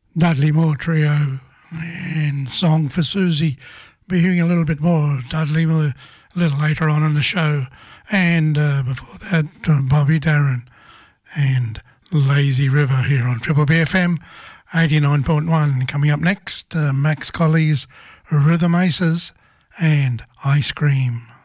Dudley Moore Trio and Song for Susie. Be hearing a little bit more of Dudley Moore a little later on in the show. And before that, Bobby Darin and Lazy River here on Triple BFM 89.1. Coming up next, Max Colley's Rhythm Aces and Ice Cream.